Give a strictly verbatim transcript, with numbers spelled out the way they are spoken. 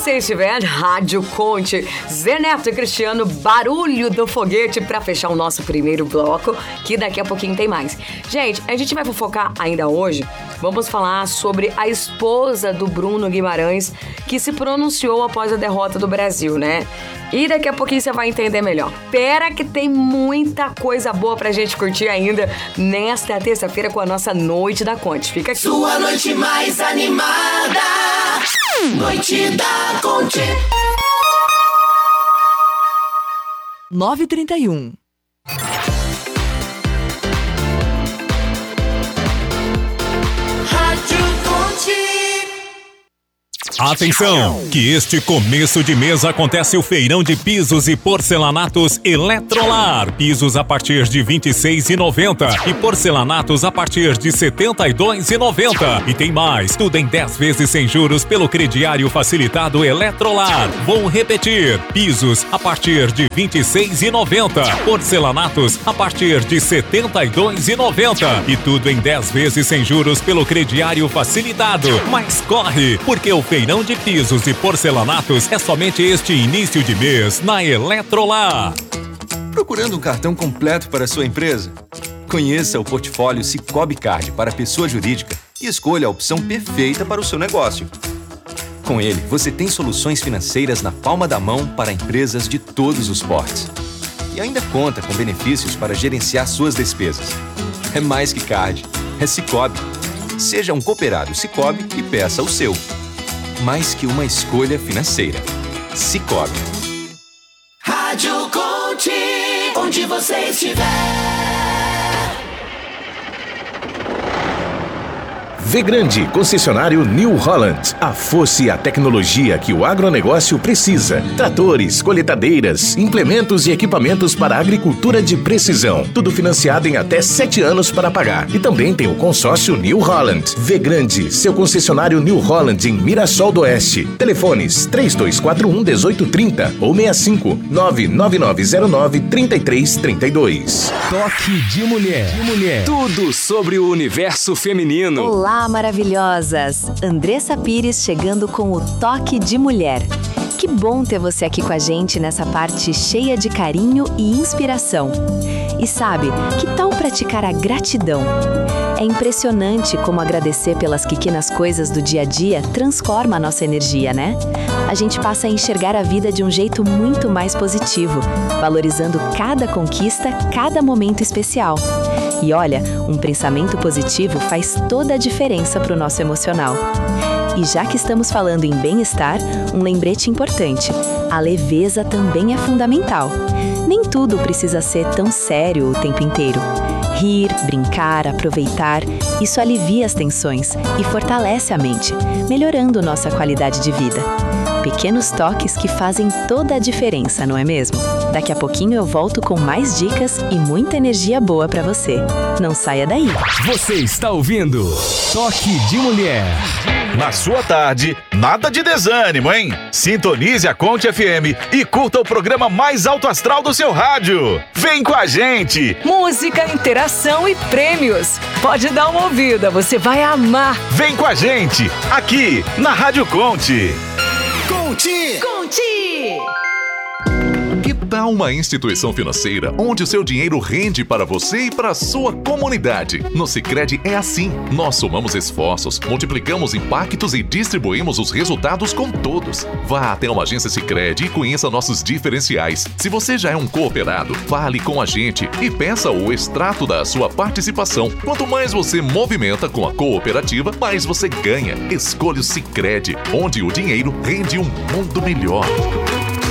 você estiver, Rádio Conte, Zé Neto e Cristiano, barulho do foguete pra fechar o nosso primeiro bloco, que daqui a pouquinho tem mais. Gente, a gente vai fofocar ainda hoje, vamos falar sobre a esposa do Bruno Guimarães, que se pronunciou após a derrota do Brasil, né? E daqui a pouquinho você vai entender melhor. Pera que tem muita coisa boa pra gente curtir ainda nesta terça-feira com a nossa Noite da Conte. Fica aqui. Sua noite mais animada, Noite da Conte. nove e trinta e um. Atenção, que este começo de mês acontece o feirão de pisos e porcelanatos Eletrolar. Pisos a partir de vinte e seis reais e noventa centavos e porcelanatos a partir de setenta e dois reais e noventa centavos. E tem mais, tudo em dez vezes sem juros pelo crediário facilitado Eletrolar. Vou repetir, pisos a partir de vinte e seis reais e noventa centavos, porcelanatos a partir de setenta e dois reais e noventa centavos e tudo em dez vezes sem juros pelo crediário facilitado. Mas corre, porque o feirão de pisos e porcelanatos é somente este início de mês na Eletrolar. Procurando um cartão completo para sua empresa? Conheça o portfólio Sicoob Card para pessoa jurídica e escolha a opção perfeita para o seu negócio. Com ele, você tem soluções financeiras na palma da mão para empresas de todos os portes. E ainda conta com benefícios para gerenciar suas despesas. É mais que card, é Sicoob. Seja um cooperado Sicoob e peça o seu. Mais que uma escolha financeira. Sicoob. Rádio Conte, onde você estiver. V Grande, concessionário New Holland. A força e a tecnologia que o agronegócio precisa. Tratores, coletadeiras, implementos e equipamentos para a agricultura de precisão. Tudo financiado em até sete anos para pagar. E também tem o consórcio New Holland. V Grande, seu concessionário New Holland em Mirassol do Oeste. Telefones três dois quatro um, um oito três zero ou seis cinco nove nove nove zero nove três três três dois. Toque de mulher. de mulher. Tudo sobre o universo feminino. Olá, maravilhosas! Andressa Pires chegando com o Toque de Mulher. Que bom ter você aqui com a gente nessa parte cheia de carinho e inspiração. E sabe, que tal praticar a gratidão? É impressionante como agradecer pelas pequenas coisas do dia a dia transforma a nossa energia, né? A gente passa a enxergar a vida de um jeito muito mais positivo, valorizando cada conquista, cada momento especial. E olha, um pensamento positivo faz toda a diferença para o nosso emocional. E já que estamos falando em bem-estar, um lembrete importante: a leveza também é fundamental. Nem tudo precisa ser tão sério o tempo inteiro. Rir, brincar, aproveitar, isso alivia as tensões e fortalece a mente, melhorando nossa qualidade de vida. Pequenos toques que fazem toda a diferença, não é mesmo? Daqui a pouquinho eu volto com mais dicas e muita energia boa pra você. Não saia daí. Você está ouvindo Toque de Mulher. Na sua tarde, nada de desânimo, hein? Sintonize a Conte F M e curta o programa mais alto astral do seu rádio. Vem com a gente! Música, interação e prêmios. Pode dar uma ouvida, você vai amar. Vem com a gente, aqui na Rádio Conte. Conte! Conte! Que tal uma instituição financeira onde o seu dinheiro rende para você e para a sua comunidade? No Sicredi é assim. Nós somamos esforços, multiplicamos impactos e distribuímos os resultados com todos. Vá até uma agência Sicredi e conheça nossos diferenciais. Se você já é um cooperado, fale com a gente e peça o extrato da sua participação. Quanto mais você movimenta com a cooperativa, mais você ganha. Escolha o Sicredi, onde o dinheiro rende um mundo melhor.